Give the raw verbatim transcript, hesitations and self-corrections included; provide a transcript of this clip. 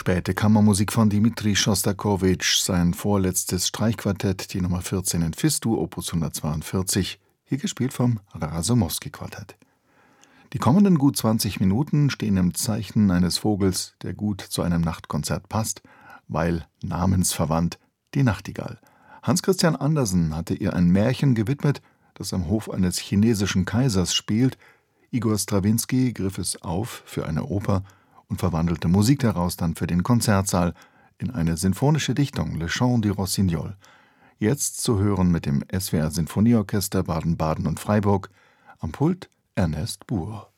Späte Kammermusik von Dmitri Schostakowitsch, sein vorletztes Streichquartett, die Nummer vierzehn in Fis-Dur, Opus hundertzweiundvierzig, hier gespielt vom Rasomowski-Quartett. Die kommenden gut zwanzig Minuten stehen im Zeichen eines Vogels, der gut zu einem Nachtkonzert passt, weil namensverwandt, die Nachtigall. Hans Christian Andersen hatte ihr ein Märchen gewidmet, das am Hof eines chinesischen Kaisers spielt. Igor Strawinski griff es auf für eine Oper und verwandelte Musik daraus dann für den Konzertsaal in eine sinfonische Dichtung, Le Chant du Rossignol. Jetzt zu hören mit dem S W R Sinfonieorchester Baden-Baden und Freiburg, am Pult Ernest Buhr.